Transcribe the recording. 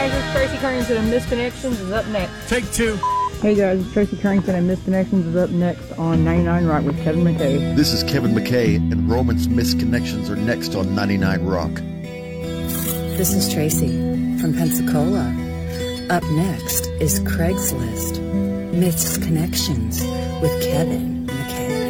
guys, it's Tracy Carrington and Misconnections is up next. Take two. Hey guys, it's Tracy Carrington and Misconnections is up next on 99 Rock with Kevin McKay. This is Kevin McKay, and Roman's Misconnections are next on 99 Rock. This is Tracy from Pensacola. Up next is Craigslist, Misconnections with Kevin.